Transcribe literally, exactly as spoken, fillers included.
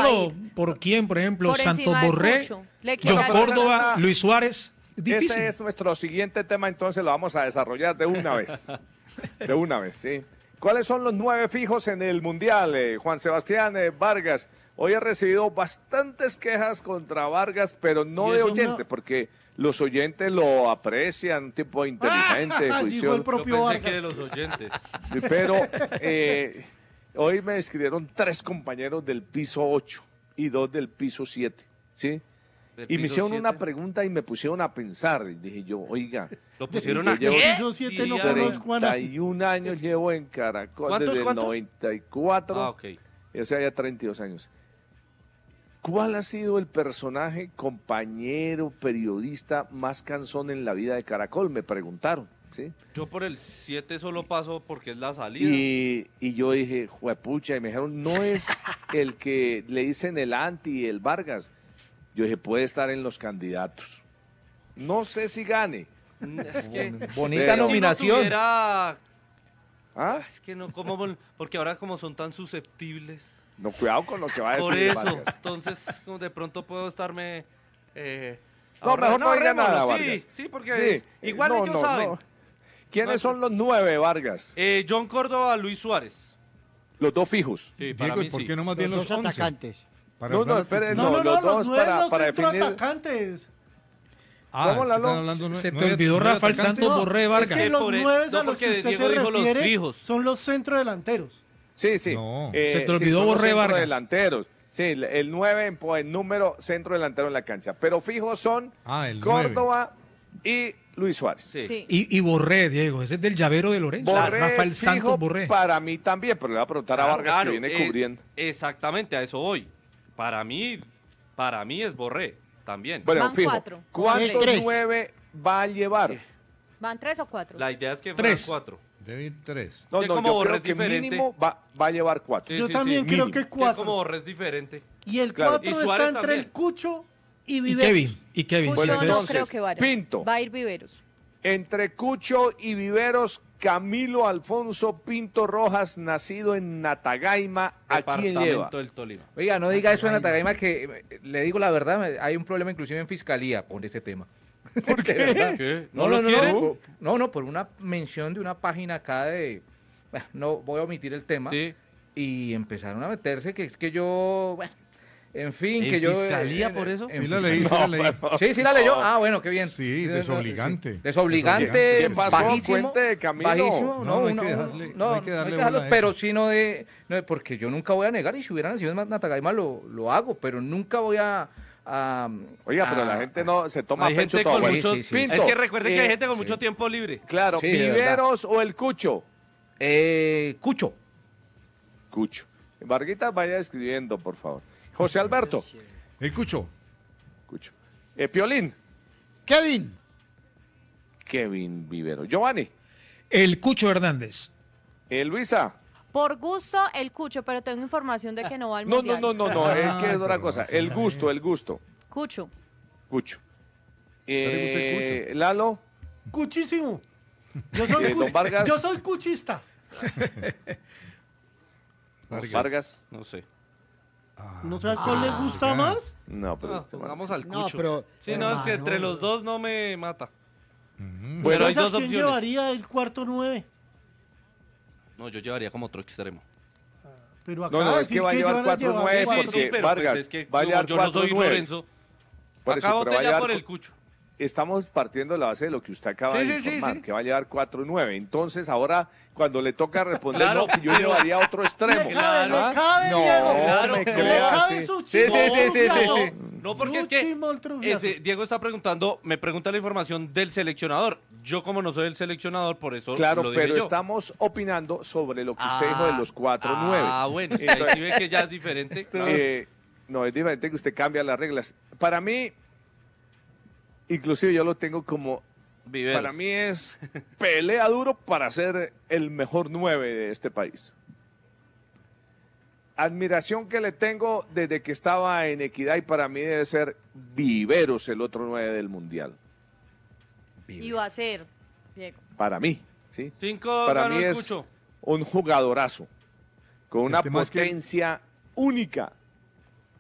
pero ¿por quién? Por ejemplo, Por Santos encima de Borré, Cucho. Le John queda- Córdoba, Luis Suárez. Es difícil. Ese es nuestro siguiente tema, entonces lo vamos a desarrollar de una vez. De una vez, sí. ¿Cuáles son los nueve fijos en el Mundial, eh, Juan Sebastián eh, Vargas? Hoy he recibido bastantes quejas contra Vargas, pero no Y de eso oyentes, no- porque los oyentes lo aprecian, un tipo inteligente, Dijo el juicioso. Yo propio pensé Vargas. que de los oyentes. Pero eh, hoy me escribieron tres compañeros del piso ocho y dos del piso siete, ¿sí? Del Y me piso hicieron una siete. pregunta y me pusieron a pensar. Y dije yo, oiga, Lo pusieron yo a llevo qué? Piso siete no Diría- conozco a nadie. treinta y un años llevo en Caracol, ¿Cuántos, desde cuántos? el noventa y cuatro, Ah, ok. o sea, ya treinta y dos años. ¿Cuál ha sido el personaje, compañero, periodista más cansón en la vida de Caracol? Me preguntaron, ¿sí? Yo por el siete solo paso porque es la salida. Y, y yo dije, juepucha, y me dijeron, no es el que le dicen el anti, el Vargas. Yo dije, puede estar en los candidatos. No sé si gane. Es que, Bonita Pero- si no nominación. tuviera- ¿Ah? Es que no, ¿cómo vol- porque ahora como son tan susceptibles. No, cuidado con lo que va a decir Por eso, Vargas. entonces como de pronto puedo estarme... Eh, No, ahorra- mejor no diga ahorrémoslo, nada, sí, Vargas. sí, porque Sí, igual no, ellos no, saben. no. ¿Quiénes No, son los nueve, Vargas? Eh, John Córdoba, Luis Suárez. Los dos fijos. Sí, para Diego, mí ¿y por sí. qué no más Los bien los dos once? atacantes. Para No, hablar no, a espere, titular. No, No, no, los no, dos los nueve, para- los para definir- centroatacantes. Ah, ¿Cómo, es que Lalo? están hablando Se nue- te nueve- olvidó nueve Rafael atacantes. Santos Borré Es Vargas. que Eh, los por el- nueve no, a los porque que usted Diego se dijo los refiere fijos. son los centrodelanteros. Sí, sí. No. Eh, Se te sí, olvidó son los Borré Vargas. centrodelanteros. Sí, el- el nueve en, po- en número centro delantero en la cancha. Pero fijos son Ah, el Córdoba y Luis Suárez. Sí. Sí. Y, y Borré, Diego, ese es del llavero de Lorenzo. Borré Rafael es fijo Santos Borré. para mí también, pero le voy a preguntar a Claro, Vargas claro, que viene eh, cubriendo. Exactamente, a eso voy. Para mí, para mí es Borré, también. Bueno, Van fijo. cuatro. ¿Cuántos Tres. nueve va a llevar? ¿Van tres o cuatro? La idea es que fueran Tres. cuatro. Debe ir tres. No, Que no, como yo Borré creo es que diferente. mínimo va, va a llevar cuatro. Sí, Yo sí, también sí. creo Mínimo. que Que como cuatro. Borré es diferente. Y el Claro. cuatro Y está Suárez entre también. el Cucho y Y Viveros. Kevin, y Kevin. Cucho Bueno, sí, no entonces- creo que vaya. Pinto. Va a ir Viveros. Entre Cucho y Viveros, Camilo Alfonso Pinto Rojas, nacido en Natagaima, ¿a quién lleva? Departamento del Tolima. Oiga, no diga eso en Natagaima, que eh, le digo la verdad, me- hay un problema inclusive en fiscalía por ese tema. ¿Por qué? ¿Qué? No, ¿No no, lo no, quieren? no, por- no, no, por una mención de una página acá de, bueno, no voy a omitir el tema, Sí. y empezaron a meterse que es que yo, bueno, en fin, ¿En que yo... fiscalía eh, por eso? en Sí la fiscalía. leí, sí la leí. Sí, sí la leyó. Ah, bueno, qué bien. Sí, desobligante. Sí. Desobligante, ¿Qué pasó? bajísimo. Cuente, Camilo. bajísimo. No, No, no hay uno- que darle- no, no hay que no darle dejarlo, bola a pero eso. sí no de, no de- porque yo nunca voy a negar, y si hubiera nacido en Natagaima lo, lo hago, pero nunca voy a... a- Oiga, pero a- la gente no se toma Hay a pecho gente todo. con Sí, mucho... sí, sí. Pinto, Es que recuerde que hay eh, gente con sí. mucho tiempo libre. Claro, Sí, de verdad. Viveros o el Cucho. Eh, Cucho. Cucho. Varguita, vaya escribiendo, por favor. José Alberto. El Cucho. Cucho. Eh, Piolín. Kevin. Kevin Vivero. Giovanni. El Cucho Hernández. Eh, Luisa. Por gusto, el Cucho, pero tengo información de que no va al No, no, Mundial. no, no, no, es que es Ay, otra pero cosa. así El no gusto, es. el gusto. Cucho. Cucho. le gusta el Eh, Lalo. Cuchísimo. Yo soy, Eh, cu- don Vargas. yo soy cuchista. Vargas. Vargas. No sé. ¿No sé cuál le gusta Ah, más? No, pero Ah, este man pongamos sí. al No, Cucho. pero... Sí, no, es que hermano, entre los dos no me mata. Ujú. Bueno, hay Entonces, dos ¿a quién opciones. llevaría el cuarto nueve? No, yo llevaría como otro extremo. Pero acá No, no, es decir que va a llevar van cuatro llevar nueve Sí, sí, porque sí, pero Vargas pues es que va a yo, llevar yo no soy cuatro nueve. Lorenzo. Por eso, Acabo pero va a ya llevar por cu- el Cucho. Estamos partiendo de la base de lo que usted acaba Sí, de sí, sí, informar, sí. que va a llevar cuatro nueve. Entonces, ahora, cuando le toca responder, Claro, no, que yo pero- llevaría otro extremo. Le cabe, Claro. le cabe, No, Diego. Claro, me no. Le crea, cabe sí. su Sí, sí, sí, sí, sí, trufiazo. sí. No, porque es que Último el trufiazo. ese- Diego está preguntando, me pregunta la información del seleccionador. Yo como no soy el seleccionador, por eso Claro, lo dije pero yo. estamos opinando sobre lo que usted dijo de los cuatro ah, nueve. Ah, bueno, sí, ahí sí ve que ya es diferente. claro. Eh, no, es diferente que usted cambia las reglas. Para mí, inclusive yo lo tengo como, Viveros. para mí es pelea duro para ser el mejor nueve de este país. Admiración que le tengo desde que estaba en Equidad y para mí debe ser Viveros el otro nueve del Mundial. Y va a ser, Diego. Para mí, ¿sí? Cinco Para ganó mí el es Cucho. un jugadorazo con una Este más que- potencia única